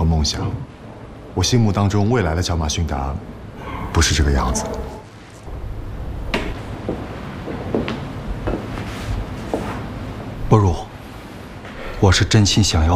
和梦想。我心目当中未来的角马逊达，不是这个样子。 不如，我是真心想要